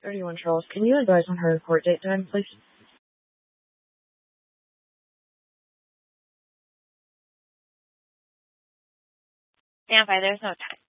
31 Charles, can you advise on her court date time, please? Stand by, there's no time.